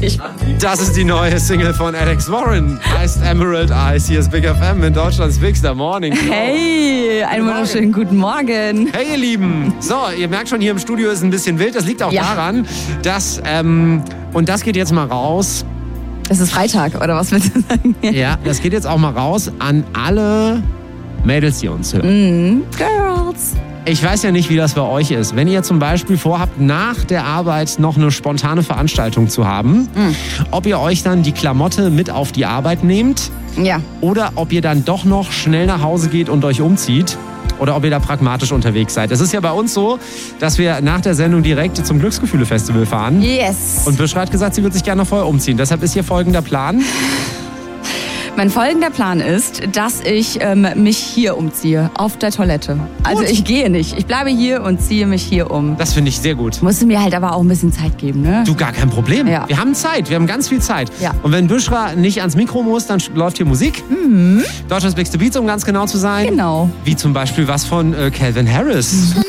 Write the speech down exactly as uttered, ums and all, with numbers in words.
nicht. Das ist die neue Single von Alex Warren. Heißt Emerald Eyes. Hier ist Big F M in Deutschlands Bigster Morning. Hey, einen wunderschönen guten Morgen. Hey ihr Lieben. So, ihr merkt schon, hier im Studio ist ein bisschen wild. Das liegt auch Ja. daran, dass, ähm, und das geht jetzt mal raus. Es ist Freitag, oder was willst du sagen? Ja, das geht jetzt auch mal raus an alle Mädels, die uns hören. Mm, Girls. Ich weiß ja nicht, wie das bei euch ist. Wenn ihr zum Beispiel vorhabt, nach der Arbeit noch eine spontane Veranstaltung zu haben, Mm. ob ihr euch dann die Klamotte mit auf die Arbeit nehmt Ja. oder ob ihr dann doch noch schnell nach Hause geht und euch umzieht. Oder ob ihr da pragmatisch unterwegs seid. Es ist ja bei uns so, dass wir nach der Sendung direkt zum Glücksgefühle-Festival fahren. Yes. Und Büschra hat gesagt, sie wird sich gerne noch vorher umziehen. Deshalb ist hier folgender Plan. Mein folgender Plan ist, dass ich ähm, mich hier umziehe, auf der Toilette. Also Gut. ich gehe nicht. Ich bleibe hier und ziehe mich hier um. Das finde ich sehr gut. Musst du mir halt aber auch ein bisschen Zeit geben, ne? Du, gar kein Problem. Ja. Wir haben Zeit, wir haben ganz viel Zeit. Ja. Und wenn Büschra nicht ans Mikro muss, dann läuft hier Musik. Mhm. Deutschlands Bigste Beats, um ganz genau zu sein. Genau. Wie zum Beispiel was von äh, Calvin Harris.